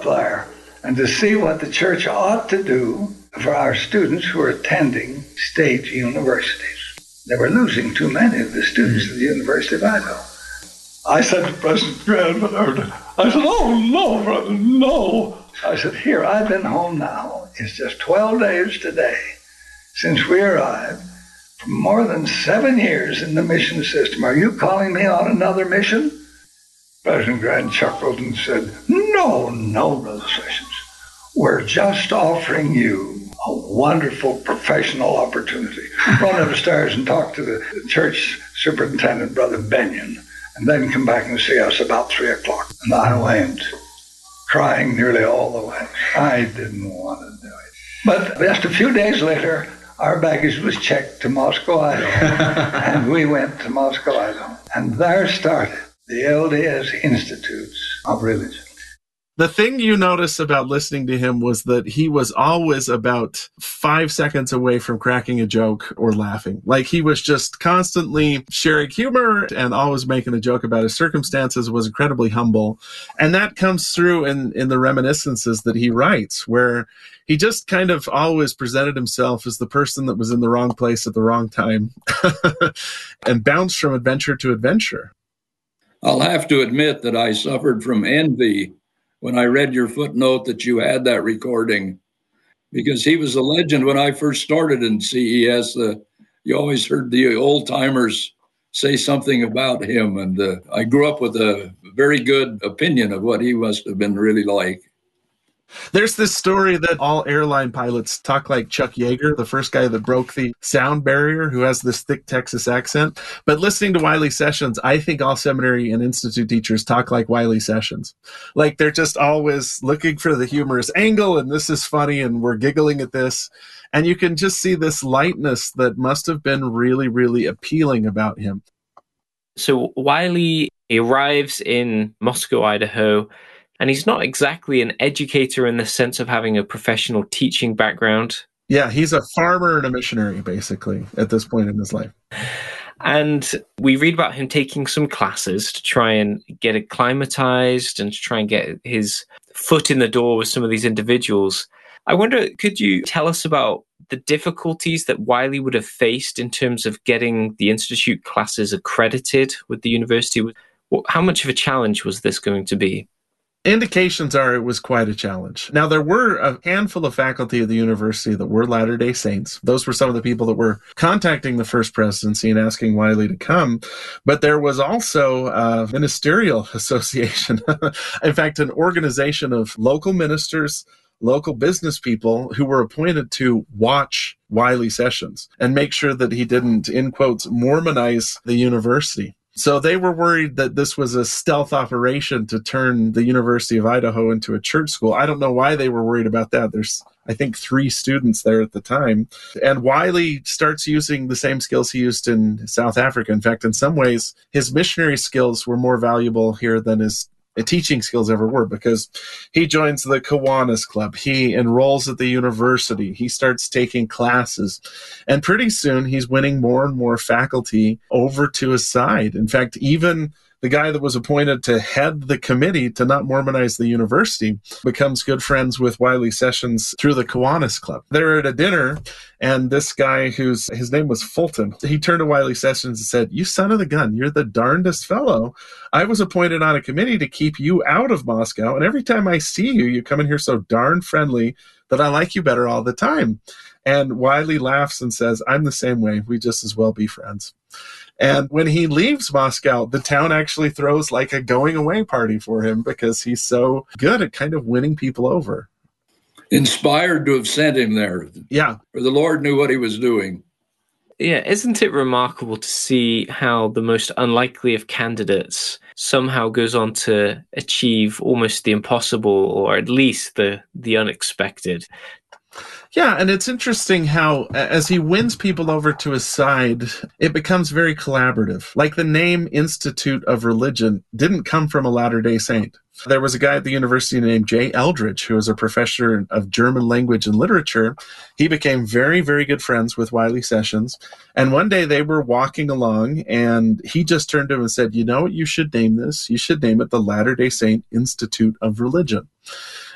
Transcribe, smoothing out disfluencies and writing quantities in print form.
there and to see what the church ought to do for our students who are attending state universities. They were losing too many of the students at the University of Idaho. I said to President Grant, I said, oh, no, brother, no. I said, here, I've been home now. It's just 12 days today since we arrived. For more than 7 years in the mission system. Are you calling me on another mission? President Grant chuckled and said, no, Brother Sessions. We're just offering you a wonderful professional opportunity. Run upstairs and talk to the church superintendent, Brother Benyon, and then come back and see us about 3 o'clock. And I went, crying nearly all the way. I didn't want to do it. But just a few days later, our baggage was checked to Moscow, Idaho, and we went to Moscow, Idaho. And there started the LDS Institutes of Religion. The thing you notice about listening to him was that he was always about 5 seconds away from cracking a joke or laughing. Like, he was just constantly sharing humor and always making a joke about his circumstances, was incredibly humble. And that comes through in the reminiscences that he writes, where he just kind of always presented himself as the person that was in the wrong place at the wrong time and bounced from adventure to adventure. I'll have to admit that I suffered from envy when I read your footnote that you had that recording, because he was a legend when I first started in CES. You always heard the old timers say something about him, and I grew up with a very good opinion of what he must have been really like. There's this story that all airline pilots talk like Chuck Yeager, the first guy that broke the sound barrier, who has this thick Texas accent. But listening to Wiley Sessions, I think all seminary and institute teachers talk like Wiley Sessions. Like, they're just always looking for the humorous angle, and this is funny, and we're giggling at this. And you can just see this lightness that must have been really, really appealing about him. So Wiley arrives in Moscow, Idaho, and he's not exactly an educator in the sense of having a professional teaching background. Yeah, he's a farmer and a missionary, basically, at this point in his life. And we read about him taking some classes to try and get acclimatized and to try and get his foot in the door with some of these individuals. I wonder, could you tell us about the difficulties that Wiley would have faced in terms of getting the institute classes accredited with the university? How much of a challenge was this going to be? Indications are it was quite a challenge. Now, there were a handful of faculty at the university that were Latter-day Saints. Those were some of the people that were contacting the First Presidency and asking Wiley to come. But there was also a ministerial association. In fact, an organization of local ministers, local business people who were appointed to watch Wiley Sessions and make sure that he didn't, in quotes, Mormonize the university. So they were worried that this was a stealth operation to turn the University of Idaho into a church school. I don't know why they were worried about that. There's, I think, 3 students there at the time. And Wiley starts using the same skills he used in South Africa. In fact, in some ways, his missionary skills were more valuable here than his teaching skills ever were, because he joins the Kiwanis Club. He enrolls at the university. He starts taking classes. And pretty soon, he's winning more and more faculty over to his side. In fact, even the guy that was appointed to head the committee to not Mormonize the university becomes good friends with Wiley Sessions through the Kiwanis Club. They're at a dinner, and this guy, his name was Fulton, he turned to Wiley Sessions and said, "You son of a gun, you're the darndest fellow. I was appointed on a committee to keep you out of Moscow, and every time I see you, you come in here so darn friendly that I like you better all the time." And Wiley laughs and says, "I'm the same way. We just as well be friends." And when he leaves Moscow, the town actually throws like a going away party for him because he's so good at kind of winning people over. Inspired to have sent him there. Yeah. For the Lord knew what he was doing. Yeah, isn't it remarkable to see how the most unlikely of candidates somehow goes on to achieve almost the impossible, or at least the unexpected? Yeah, and it's interesting how, as he wins people over to his side, it becomes very collaborative. Like, the name Institute of Religion didn't come from a Latter-day Saint. There was a guy at the university named Jay Eldridge, who was a professor of German language and literature. He became very, very good friends with Wiley Sessions. And one day they were walking along, and he just turned to him and said, "You know what you should name this? You should name it the Latter-day Saint Institute of Religion."